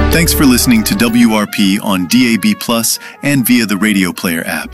Thanks for listening to WRP on DAB+ and via the Radio Player app.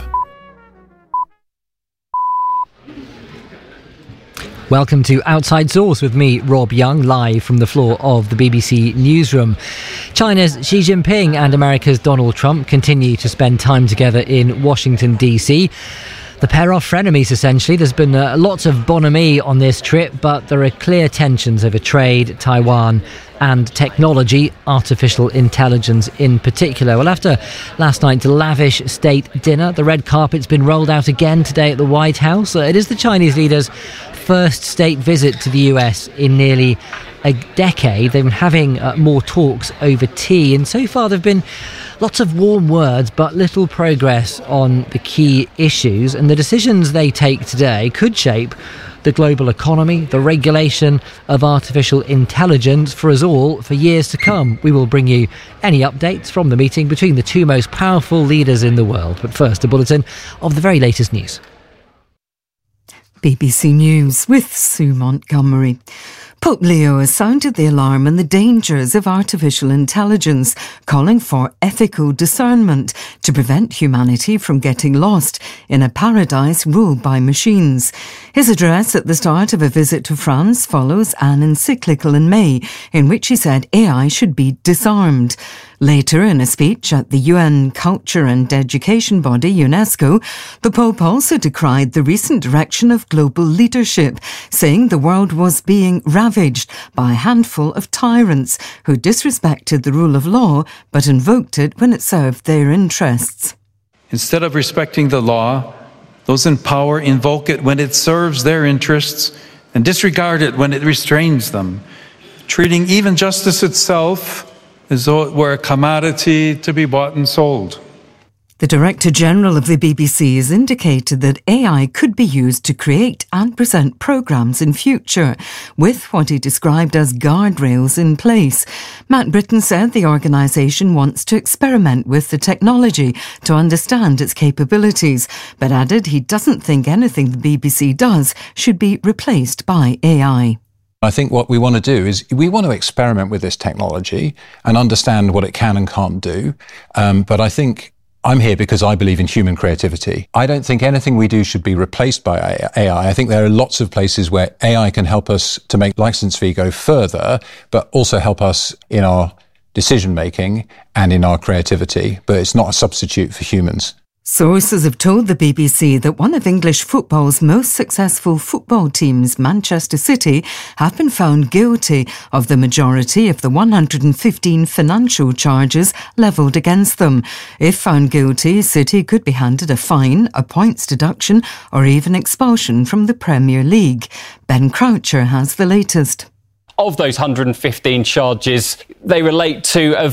Welcome to Outside Source with me, Rob Young, live from the floor of the BBC newsroom. China's Xi Jinping and America's Donald Trump continue to spend time together in Washington, D.C. The pair are frenemies, essentially. There's been lots of bonhomie on this trip, but there are clear tensions over trade, Taiwan and technology, artificial intelligence in particular. Well, after last night's lavish state dinner, the red carpet's been rolled out again today at the White House. It is the Chinese leader's first state visit to the US in nearly a decade. They've been having more talks over tea, and so far there have been lots of warm words but little progress on the key issues, and the decisions they take today could shape the global economy, the regulation of artificial intelligence for us all for years to come. We will bring you any updates from the meeting between the two most powerful leaders in the world. But first, a bulletin of the very latest news. BBC News with Sue Montgomery. Pope Leo has sounded the alarm on the dangers of artificial intelligence, calling for ethical discernment to prevent humanity from getting lost in a paradise ruled by machines. His address at the start of a visit to France follows an encyclical in May in which he said AI should be disarmed. Later, in a speech at the UN Culture and Education body, UNESCO, the Pope also decried the recent direction of global leadership, saying the world was being ravaged by a handful of tyrants who disrespected the rule of law but invoked it when it served their interests. Instead of respecting the law, those in power invoke it when it serves their interests and disregard it when it restrains them, treating even justice itself as though it were a commodity to be bought and sold. The Director General of the BBC has indicated that AI could be used to create and present programmes in future, with what he described as guardrails in place. Matt Britton said the organisation wants to experiment with the technology to understand its capabilities, but added he doesn't think anything the BBC does should be replaced by AI. I think what we want to do is we want to experiment with this technology and understand what it can and can't do. But I think I'm here because I believe in human creativity. I don't think anything we do should be replaced by AI. I think there are lots of places where AI can help us to make licence fee go further, but also help us in our decision making and in our creativity. But it's not a substitute for humans. Sources have told the BBC that one of English football's most successful football teams, Manchester City, have been found guilty of the majority of the 115 financial charges levelled against them. If found guilty, City could be handed a fine, a points deduction, or even expulsion from the Premier League. Ben Croucher has the latest. Of those 115 charges, they relate to a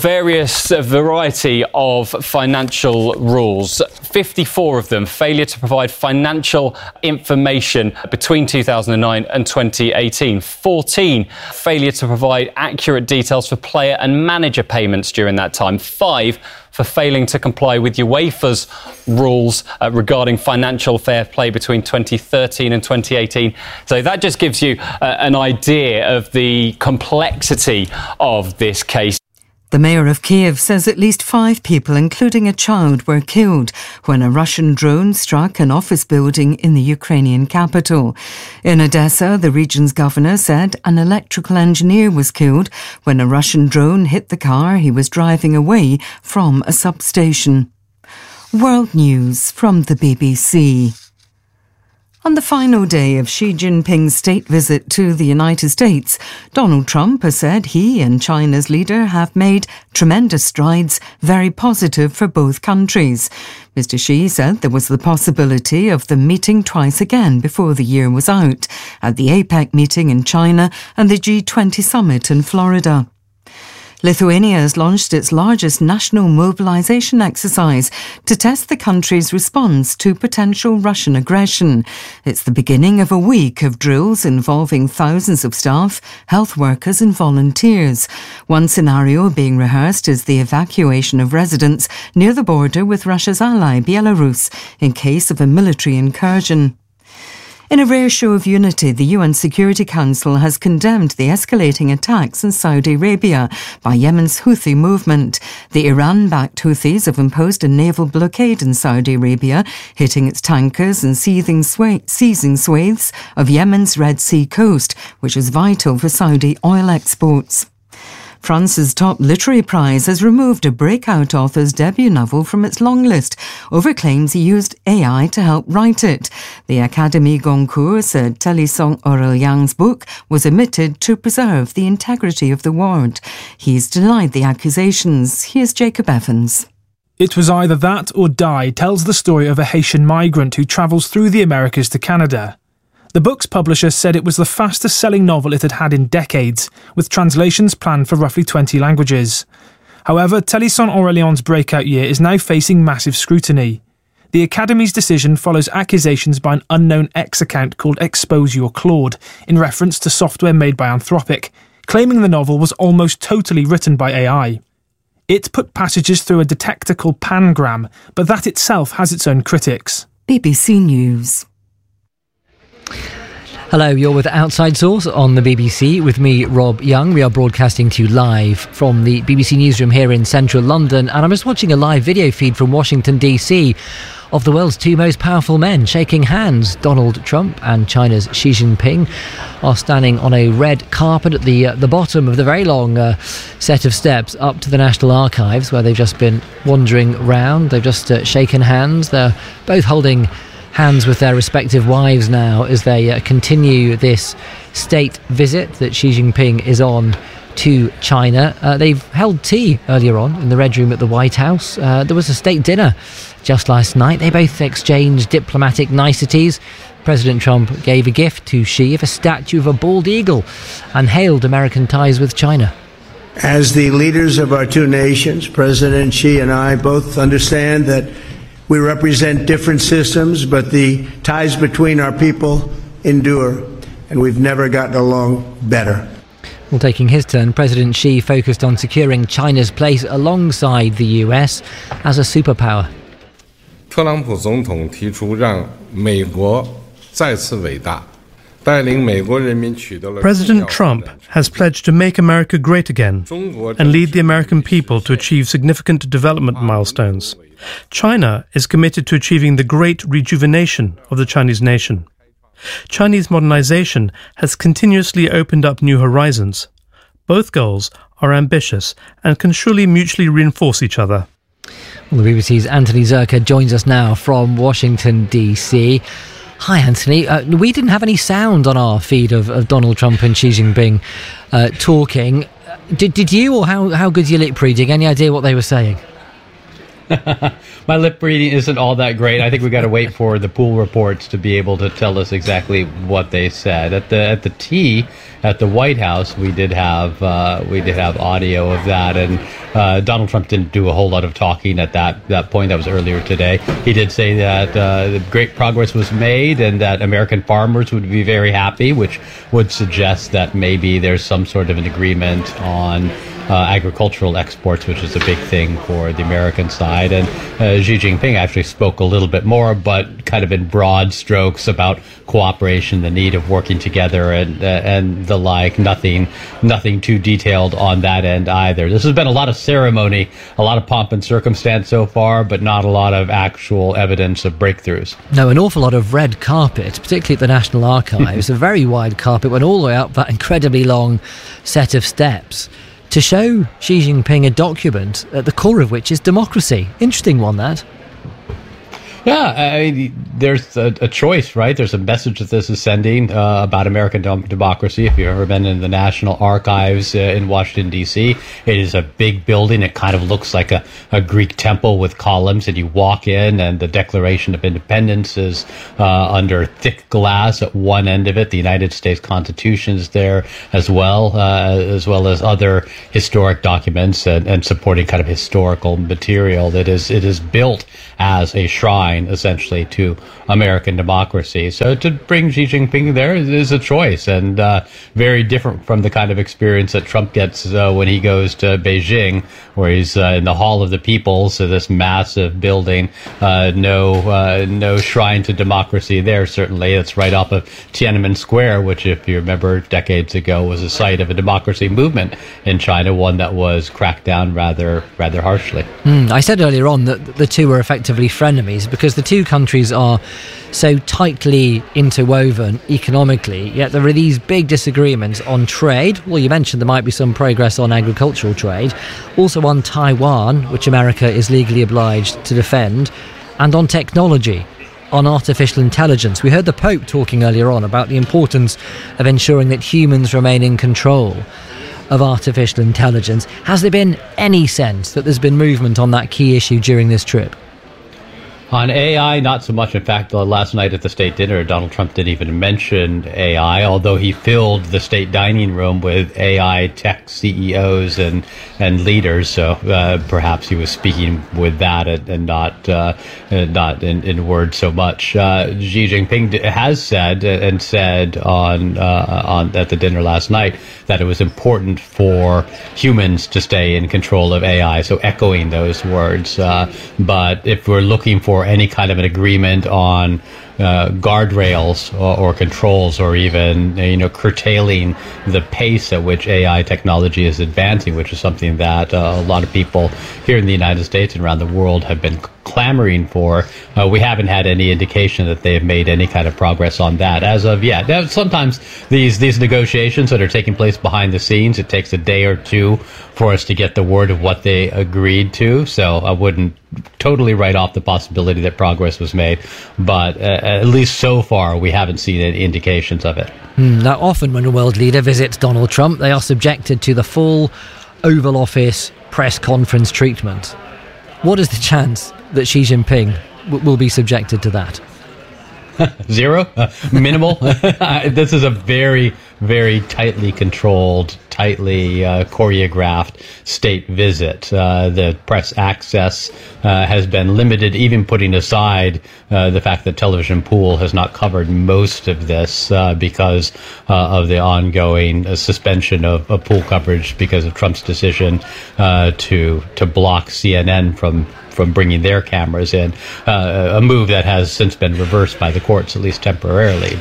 variety of financial rules. 54 of them, failure to provide financial information between 2009 and 2018. 14, failure to provide accurate details for player and manager payments during that time. 5, for failing to comply with UEFA's rules regarding financial fair play between 2013 and 2018. So that just gives you an idea of the complexity of this case. The mayor of Kiev says at least 5 people, including a child, were killed when a Russian drone struck an office building in the Ukrainian capital. In Odessa, the region's governor said an electrical engineer was killed when a Russian drone hit the car he was driving away from a substation. World News from the BBC. On the final day of Xi Jinping's state visit to the United States, Donald Trump has said he and China's leader have made tremendous strides, very positive for both countries. Mr. Xi said there was the possibility of them meeting twice again before the year was out, at the APEC meeting in China and the G20 summit in Florida. Lithuania has launched its largest national mobilisation exercise to test the country's response to potential Russian aggression. It's the beginning of a week of drills involving thousands of staff, health workers and volunteers. One scenario being rehearsed is the evacuation of residents near the border with Russia's ally, Belarus, in case of a military incursion. In a rare show of unity, the UN Security Council has condemned the escalating attacks in Saudi Arabia by Yemen's Houthi movement. The Iran-backed Houthis have imposed a naval blockade in Saudi Arabia, hitting its tankers and seizing swathes of Yemen's Red Sea coast, which is vital for Saudi oil exports. France's top literary prize has removed a breakout author's debut novel from its long list over claims he used AI to help write it. The Académie Goncourt said Télésphore Aurélion's book was omitted to preserve the integrity of the award. He's denied the accusations. Here's Jacob Evans. It Was Either That or Die tells the story of a Haitian migrant who travels through the Americas to Canada. The book's publisher said it was the fastest-selling novel it had had in decades, with translations planned for roughly 20 languages. However, Télésphore Aurélion's breakout year is now facing massive scrutiny. The Academy's decision follows accusations by an unknown X account called Expose Your Claude, in reference to software made by Anthropic, claiming the novel was almost totally written by AI. It put passages through a detector called Pangram, but that itself has its own critics. BBC News. Hello, you're with Outside Source on the BBC with me, Rob Young. We are broadcasting to you live from the BBC Newsroom here in central London, and I'm just watching a live video feed from Washington DC of the world's two most powerful men shaking hands. Donald Trump and China's Xi Jinping are standing on a red carpet at the bottom of the very long set of steps up to the National Archives, where they've just been wandering round. They've just shaken hands. They're both holding hands with their respective wives now as they continue this state visit that Xi Jinping is on to China. They've held tea earlier on in the Red Room at the White House. There was a state dinner just last night. They both exchanged diplomatic niceties. President Trump gave a gift to Xi of a statue of a bald eagle and hailed American ties with China. As the leaders of our two nations, President Xi and I both understand that we represent different systems, but the ties between our people endure, and we've never gotten along better. Well, taking his turn, President Xi focused on securing China's place alongside the US as a superpower. 特朗普总统提出让美国再次伟大，带领美国人民取得了 President Trump has pledged to make America great again and lead the American people to achieve significant development milestones. China is committed to achieving the great rejuvenation of the Chinese nation. Chinese modernization has continuously opened up new horizons. Both goals are ambitious and can surely mutually reinforce each other. Well, the BBC's Anthony Zerka joins us now from Washington, D.C. Hi, Anthony. We didn't have any sound on our feed of Donald Trump and Xi Jinping talking. Did you, or how good's your lip reading? Any idea what they were saying? My lip reading isn't all that great. I think we got to wait for the pool reports to be able to tell us exactly what they said. At the tea at the White House, we did have audio of that, and Donald Trump didn't do a whole lot of talking at that point. That was earlier today. He did say that great progress was made and that American farmers would be very happy, which would suggest that maybe there's some sort of an agreement on agricultural exports, which is a big thing for the American side. And Xi Jinping actually spoke a little bit more, but kind of in broad strokes about cooperation, the need of working together, and the like. Nothing too detailed on that end either. This has been a lot of ceremony, a lot of pomp and circumstance so far, but not a lot of actual evidence of breakthroughs. No, an awful lot of red carpet, particularly at the National Archives. A very wide carpet went all the way up that incredibly long set of steps to show Xi Jinping a document at the core of which is democracy. Interesting one, that. Yeah, there's a choice, right? There's a message that this is sending about American democracy. If you've ever been in the National Archives in Washington, D.C., it is a big building. It kind of looks like a Greek temple with columns, and you walk in, and the Declaration of Independence is under thick glass at one end of it. The United States Constitution is there as well as other historic documents and supporting kind of historical material. It is built as a shrine shrine, essentially, to American democracy. So to bring Xi Jinping there is a choice, and very different from the kind of experience that Trump gets when he goes to Beijing, where he's in the Hall of the People, so this massive building, no shrine to democracy there, certainly. It's right off of Tiananmen Square, which, if you remember, decades ago was a site of a democracy movement in China, one that was cracked down rather harshly. I said earlier on that the two are effectively frenemies because the two countries are so tightly interwoven economically, yet there are these big disagreements on trade. Well, you mentioned there might be some progress on agricultural trade, also on Taiwan, which America is legally obliged to defend, and on technology, on artificial intelligence. We heard the Pope talking earlier on about the importance of ensuring that humans remain in control of artificial intelligence. Has there been any sense that there's been movement on that key issue during this trip? On AI, not so much. In fact, last night at the state dinner, Donald Trump didn't even mention AI, although he filled the state dining room with AI tech CEOs and leaders. So perhaps he was speaking with that and not in words so much. Xi Jinping has said on at the dinner last night that it was important for humans to stay in control of AI. So echoing those words. But if we're looking for any kind of an agreement on guardrails or controls, or even curtailing the pace at which AI technology is advancing, which is something that a lot of people here in the United States and around the world have been clamoring for. We haven't had any indication that they have made any kind of progress on that as of yet. Now, sometimes these negotiations that are taking place behind the scenes, it takes a day or two for us to get the word of what they agreed to. So I wouldn't totally write off the possibility that progress was made, but at least so far we haven't seen any indications of it. Now, often when a world leader visits Donald Trump, they are subjected to the full Oval Office press conference treatment. What is the chance that Xi Jinping will be subjected to that? Zero? Minimal? This is a very, very tightly controlled, tightly choreographed state visit. The press access has been limited, even putting aside the fact that Television Pool has not covered most of this because of the ongoing suspension of pool coverage because of Trump's decision to block CNN from bringing their cameras in, a move that has since been reversed by the courts, at least temporarily.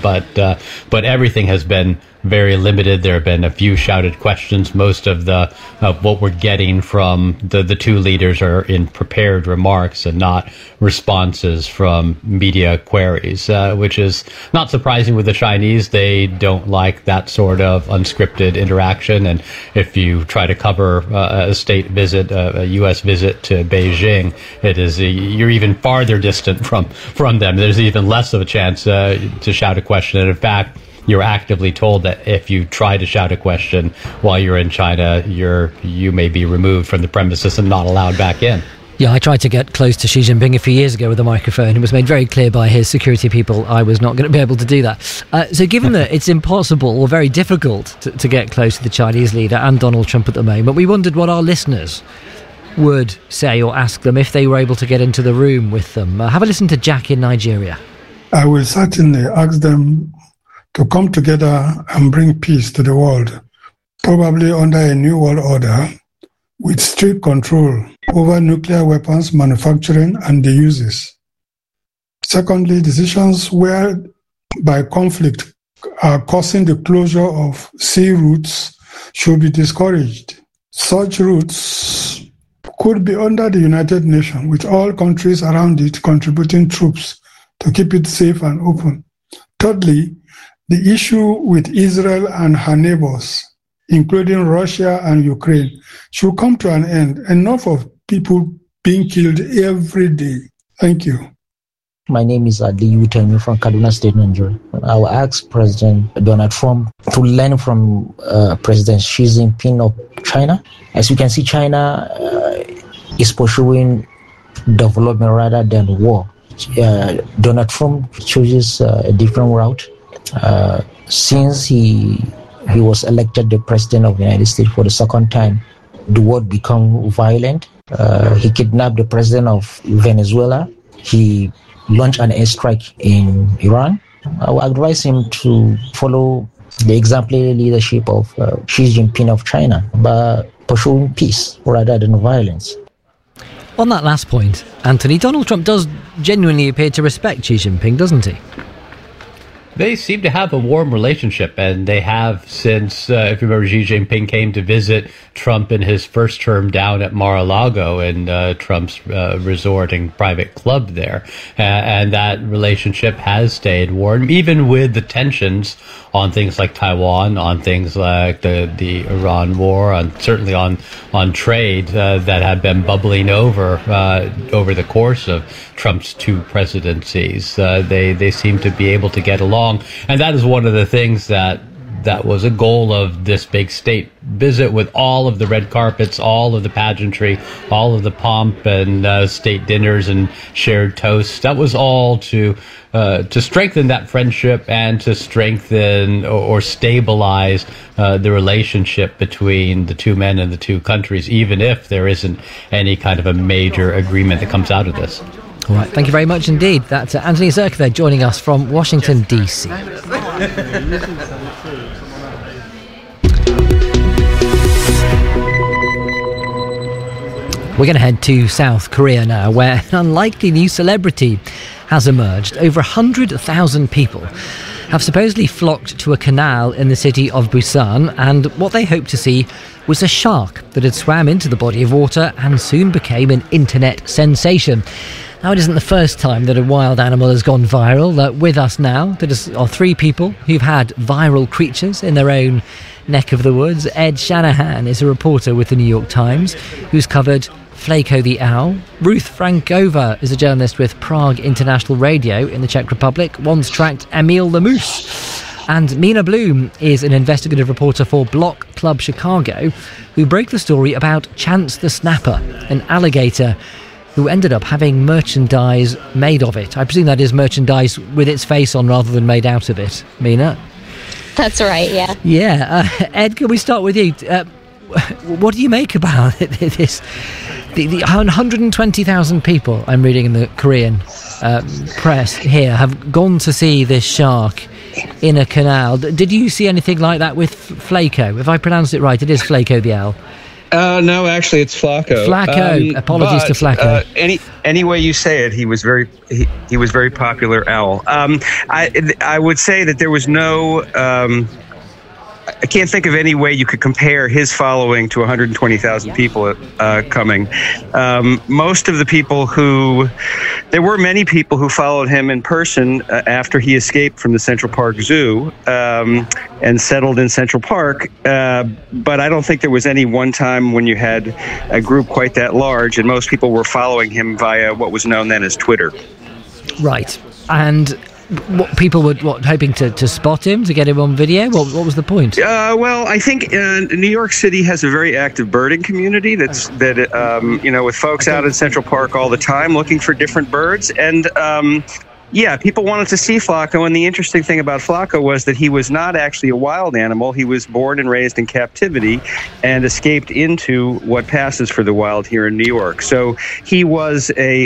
But everything has been very limited. There have been a few shouted questions. Most of what we're getting from the two leaders are in prepared remarks and not responses from media queries, which is not surprising with the Chinese. They don't like that sort of unscripted interaction. And if you try to cover a state visit, a U.S. visit to Beijing, you're even farther distant from them. There's even less of a chance to shout a question. And in fact, you're actively told that if you try to shout a question while you're in China, you may be removed from the premises and not allowed back in. Yeah, I tried to get close to Xi Jinping a few years ago with a microphone. It was made very clear by his security people I was not going to be able to do that. So given that it's impossible or very difficult to get close to the Chinese leader and Donald Trump at the moment, we wondered what our listeners would say or ask them if they were able to get into the room with them. Have a listen to Jack in Nigeria. I will certainly ask them to come together and bring peace to the world, probably under a new world order with strict control over nuclear weapons manufacturing and the uses. Secondly, decisions whereby conflict are causing the closure of sea routes should be discouraged. Such routes could be under the United Nations, with all countries around it contributing troops to keep it safe and open. Thirdly, the issue with Israel and her neighbors, including Russia and Ukraine, should come to an end. Enough of people being killed every day. Thank you. My name is Adi Utemi from Kaduna State, Nigeria. I will ask President Donald Trump to learn from President Xi Jinping of China. As you can see, China is pursuing development rather than war. Donald Trump chooses a different route. Since he was elected the president of the United States for the second time, the world became violent. He kidnapped the president of Venezuela. He launch an airstrike in Iran. I would advise him to follow the exemplary leadership of Xi Jinping of China by pursuing peace rather than violence. On that last point, Anthony, Donald Trump does genuinely appear to respect Xi Jinping, doesn't he? They seem to have a warm relationship, and they have since, if you remember, Xi Jinping came to visit Trump in his first term down at Mar-a-Lago in Trump's resort and private club there. And that relationship has stayed warm, even with the tensions on things like Taiwan, on things like the Iran war, certainly on trade that have been bubbling over the course of Trump's two presidencies. They seem to be able to get along. And that is one of the things that was a goal of this big state visit, with all of the red carpets, all of the pageantry, all of the pomp and state dinners and shared toasts. That was all to strengthen that friendship and to strengthen or stabilize the relationship between the two men and the two countries, even if there isn't any kind of a major agreement that comes out of this. All right, thank you very much indeed. That's Anthony Zurcher there joining us from Washington, D.C. We're going to head to South Korea now, where an unlikely new celebrity has emerged. Over 100,000 people have supposedly flocked to a canal in the city of Busan, and what they hoped to see was a shark that had swam into the body of water and soon became an internet sensation. Now, it isn't the first time that a wild animal has gone viral. With us now are three people who've had viral creatures in their own neck of the woods. Ed Shanahan is a reporter with the New York Times who's covered Flaco the owl. Ruth Frankova is a journalist with Prague International Radio in the Czech Republic, once tracked Emil the moose. And Mina Bloom is an investigative reporter for Block Club Chicago who broke the story about Chance the Snapper, an alligator who ended up having merchandise made of it. I presume that is merchandise with its face on rather than made out of it. Mina? That's right, yeah. Yeah. Ed, can we start with you? What do you make about this? The 120,000 people, I'm reading in the Korean press here, have gone to see this shark in a canal. Did you see anything like that with Flaco? If I pronounced it right, it is Flaco the owl. No, actually, it's Flaco. Flaco. Apologies to Flaco. Any way you say it, he was very popular owl. I would say that there was no. I can't think of any way you could compare his following to 120,000 people coming. Most of the people there were many people who followed him in person after he escaped from the Central Park Zoo and settled in Central Park. But I don't think there was any one time when you had a group quite that large, and most people were following him via what was known then as Twitter. Right. And what people were hoping to spot him, to get him on video? What was the point? Well, I think New York City has a very active birding community with folks out in Central Park all the time looking for different birds. And yeah, people wanted to see Flaco, and the interesting thing about Flaco was that he was not actually a wild animal. He was born and raised in captivity and escaped into what passes for the wild here in New York. So he was a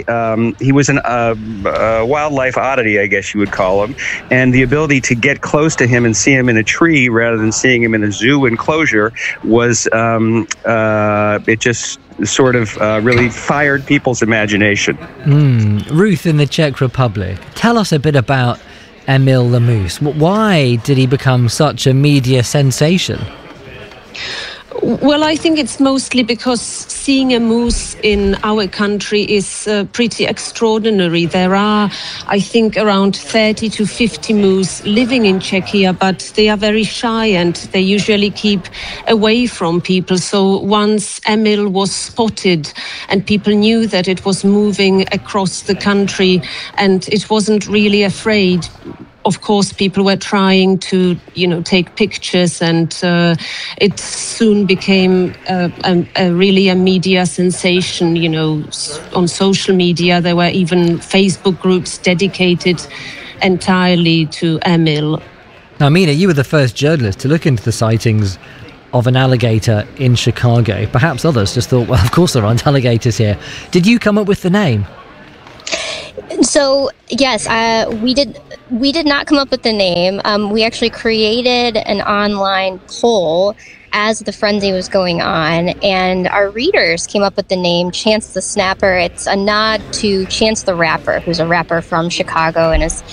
wildlife oddity, I guess you would call him, and the ability to get close to him and see him in a tree rather than seeing him in a zoo enclosure was it just sort of really fired people's imagination. Ruth in the Czech Republic, tell us a bit about Emil the moose. Why did he become such a media sensation? Well, I think it's mostly because seeing a moose in our country is pretty extraordinary. There are, I think, around 30 to 50 moose living in Czechia, but they are very shy and they usually keep away from people. So once Emil was spotted and people knew that it was moving across the country and it wasn't really afraid, of course, people were trying to, take pictures, and it soon became really a media sensation. On social media, there were even Facebook groups dedicated entirely to Emil. Now, Mina, you were the first journalist to look into the sightings of an alligator in Chicago. Perhaps others just thought, well, of course there aren't alligators here. Did you come up with the name? So yes, we did not come up with the name. We actually created an online poll as the frenzy was going on, and our readers came up with the name Chance the Snapper. It's a nod to Chance the Rapper, who's a rapper from Chicago and is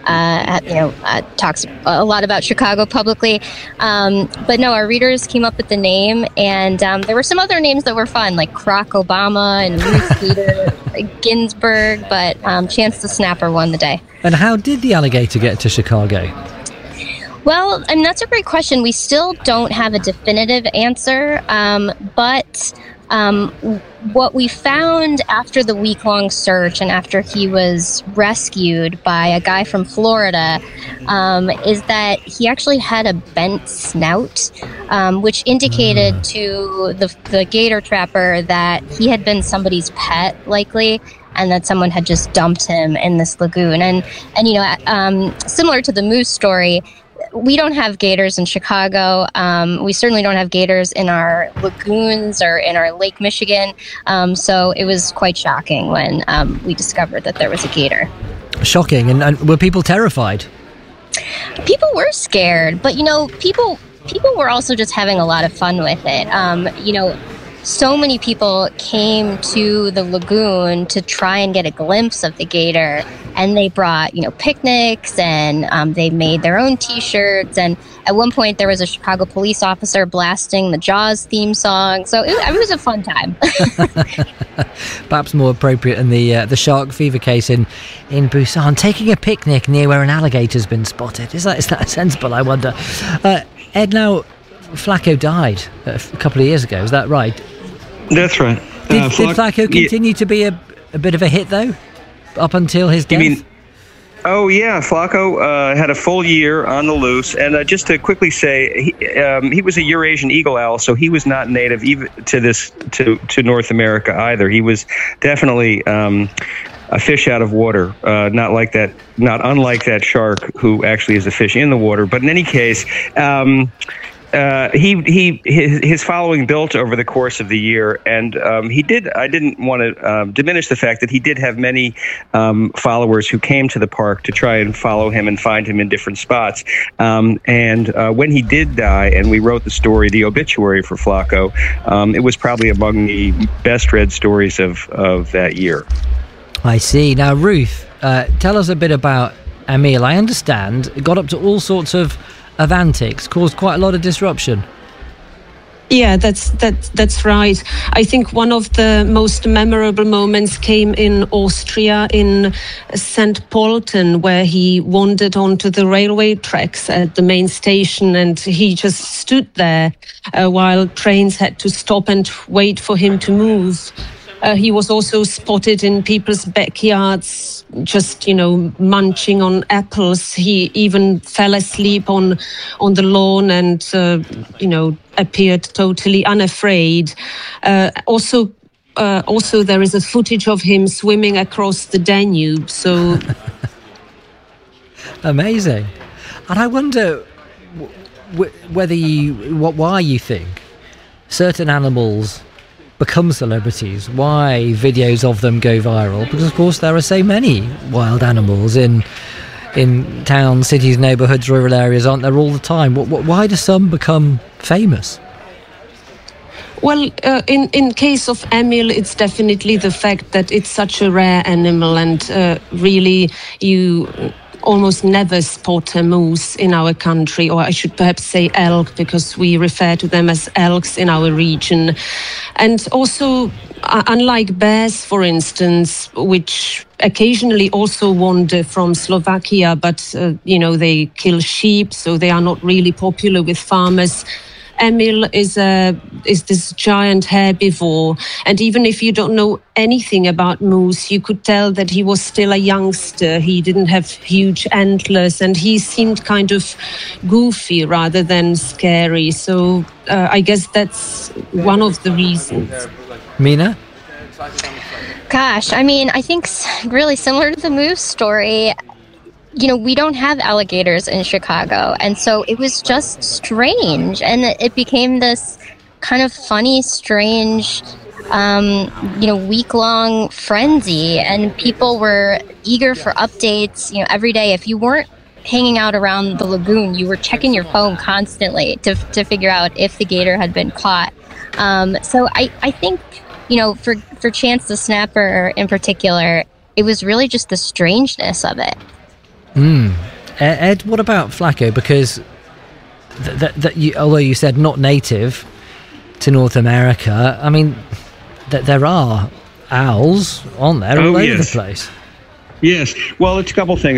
talks a lot about Chicago publicly. But no, our readers came up with the name, and there were some other names that were fun, like Croc Obama and Ruth Bader Ginsburg, but Chance the Snapper won the day. And how did the alligator get to Chicago? Well, I mean, that's a great question. We still don't have a definitive answer, but what we found after the week-long search and after he was rescued by a guy from Florida is that he actually had a bent snout, which indicated to the gator trapper that he had been somebody's pet, likely, and that someone had just dumped him in this lagoon. And similar to the moose story, we don't have gators in Chicago. We certainly don't have gators in our lagoons or in our Lake Michigan. So it was quite shocking when we discovered that there was a gator. Shocking. And were people terrified? People were scared, but, people were also just having a lot of fun with it. So many people came to the lagoon to try and get a glimpse of the gator, and they brought, picnics, and they made their own T-shirts. And at one point, there was a Chicago police officer blasting the Jaws theme song. So it was a fun time. Perhaps more appropriate in the shark fever case in Busan, taking a picnic near where an alligator's been spotted. Is that sensible, I wonder? Ed, now, Flacco died a couple of years ago. Is that right? That's right. Did Flacco continue to be a bit of a hit, though, up until his death? Oh, yeah. Flacco had a full year on the loose. And just to quickly say, he was a Eurasian eagle owl, so he was not native even to North America either. He was definitely a fish out of water, not unlike that shark who actually is a fish in the water. But in any case, his following built over the course of the year, and I didn't want to diminish the fact that he did have many followers who came to the park to try and follow him and find him in different spots. And when he did die, and we wrote the story, the obituary for Flacco, it was probably among the best read stories of that year. I see. Now, Ruth, tell us a bit about Emil. I understand it got up to all sorts of antics, caused quite a lot of disruption. Yeah, that's right. I think one of the most memorable moments came in Austria, in St. Pölten, where he wandered onto the railway tracks at the main station, and he just stood there while trains had to stop and wait for him to move. He was also spotted in people's backyards, just, munching on apples. He even fell asleep on the lawn and, appeared totally unafraid. Also, there is a footage of him swimming across the Danube. So amazing. And I wonder why you think certain animals become celebrities, why videos of them go viral, because of course there are so many wild animals in towns, cities, neighbourhoods, rural areas, aren't there, all the time? Why do some become famous? Well, in case of Emil, it's definitely the fact that it's such a rare animal, and really you almost never spot a moose in our country, or I should perhaps say elk, because we refer to them as elks in our region. And also, unlike bears, for instance, which occasionally also wander from Slovakia, but, they kill sheep, so they are not really popular with farmers. Emil is this giant herbivore, and even if you don't know anything about moose, you could tell that he was still a youngster. He didn't have huge antlers, and he seemed kind of goofy rather than scary. So I guess that's one of the reasons. Mina? Gosh, I think really similar to the moose story. We don't have alligators in Chicago, and so it was just strange, and it became this kind of funny, strange week-long frenzy, and people were eager for updates, every day. If you weren't hanging out around the lagoon, you were checking your phone constantly to figure out if the gator had been caught. So I think, for Chance the Snapper in particular, it was really just the strangeness of it. Ed, what about Flacco? Because although you said not native to North America, I mean, there are owls on there all over the place. Yes. Well, it's a couple things.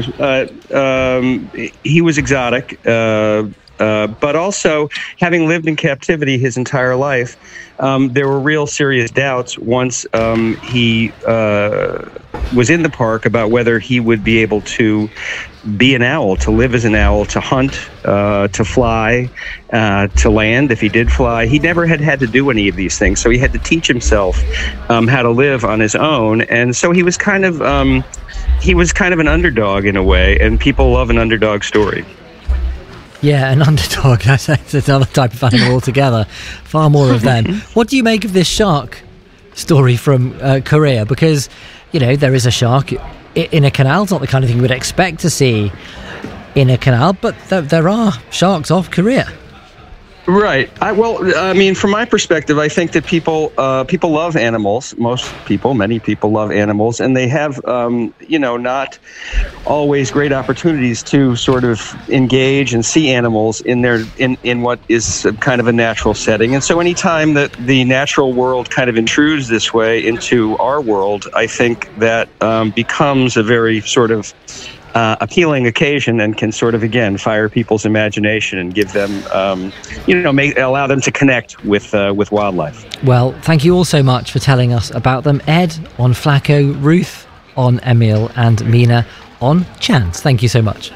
He was exotic, but also, having lived in captivity his entire life, there were real serious doubts once he was in the park about whether he would be able to be an owl, to live as an owl, to hunt, to fly, to land if he did fly. He never had to do any of these things, so he had to teach himself how to live on his own. And so he was kind of an underdog in a way, and people love an underdog story. Yeah, an underdog. That's another type of animal altogether. Far more of them. What do you make of this shark story from Korea? Because, there is a shark in a canal. It's not the kind of thing you would expect to see in a canal, but there are sharks off Korea. Right. From my perspective, I think that people love animals. Many people love animals, and they have, not always great opportunities to sort of engage and see animals in what is kind of a natural setting. And so, anytime that the natural world kind of intrudes this way into our world, I think that becomes a very sort of appealing occasion, and can sort of, again, fire people's imagination and give them, allow them to connect with wildlife. Well, thank you all so much for telling us about them. Ed on Flacco, Ruth on Emil, and Mina on Chance. Thank you so much.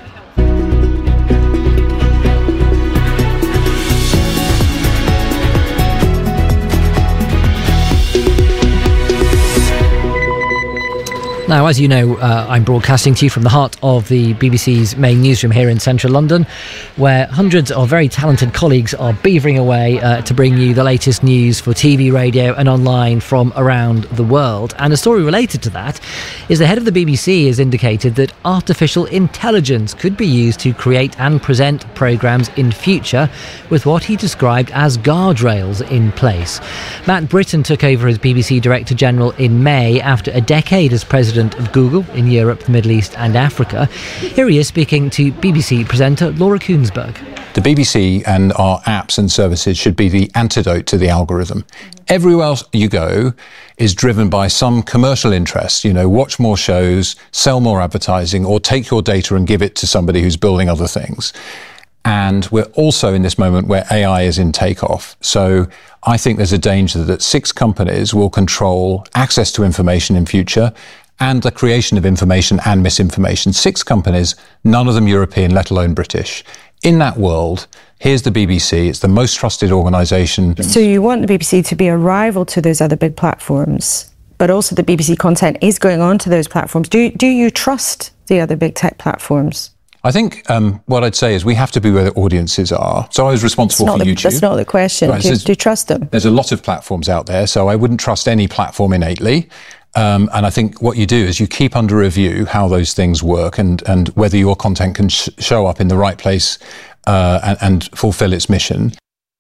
Now, as you know, I'm broadcasting to you from the heart of the BBC's main newsroom here in central London, where hundreds of very talented colleagues are beavering away to bring you the latest news for TV, radio and online from around the world. And a story related to that is the head of the BBC has indicated that artificial intelligence could be used to create and present programmes in future with what he described as guardrails in place. Matt Britton took over as BBC Director General in May after a decade as President of Google in Europe, the Middle East and Africa. Here he is speaking to BBC presenter Laura Koonsberg. The BBC and our apps and services should be the antidote to the algorithm. Everywhere else you go is driven by some commercial interest. Watch more shows, sell more advertising, or take your data and give it to somebody who's building other things. And we're also in this moment where AI is in takeoff. So I think there's a danger that 6 companies will control access to information in future and the creation of information and misinformation. 6 companies, none of them European, let alone British. In that world, here's the BBC. It's the most trusted organisation. So you want the BBC to be a rival to those other big platforms, but also the BBC content is going on to those platforms. Do you trust the other big tech platforms? I think what I'd say is we have to be where the audiences are. So I was responsible for YouTube. That's not the question. Right, do you trust them? There's a lot of platforms out there, so I wouldn't trust any platform innately. And I think what you do is you keep under review how those things work and whether your content can show up in the right place and fulfill its mission.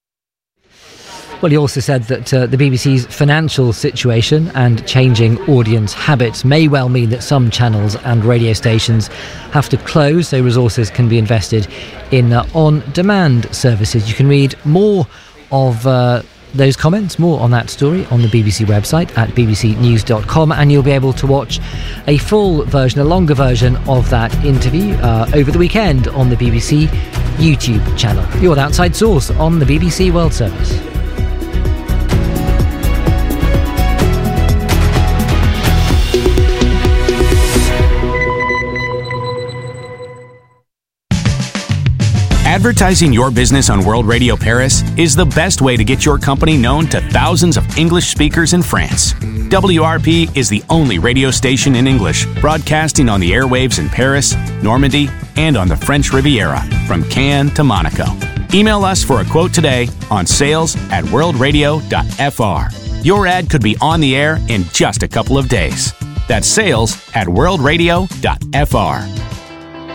Well, he also said that the BBC's financial situation and changing audience habits may well mean that some channels and radio stations have to close so resources can be invested in on-demand services. You can read more of those comments, more on that story on the BBC website at bbcnews.com, and you'll be able to watch a full version, a longer version of that interview over the weekend on the BBC YouTube channel. You're the Outside Source on the BBC World Service. Advertising your business on World Radio Paris is the best way to get your company known to thousands of English speakers in France. WRP is the only radio station in English broadcasting on the airwaves in Paris, Normandy, and on the French Riviera, from Cannes to Monaco. Email us for a quote today on sales@worldradio.fr. Your ad could be on the air in just a couple of days. That's sales@worldradio.fr.